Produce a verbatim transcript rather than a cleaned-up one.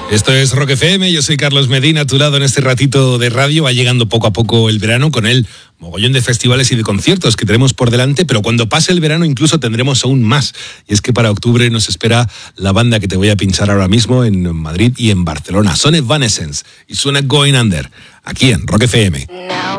Esto es Rock F M, yo soy Carlos Medina, a tu lado en este ratito de radio. Va llegando poco a poco el verano, con el mogollón de festivales y de conciertos que tenemos por delante, pero cuando pase el verano incluso tendremos aún más. Y es que para octubre nos espera la banda que te voy a pinchar ahora mismo en Madrid y en Barcelona. Son Evanescence y suena Going Under, aquí en Rock F M. Now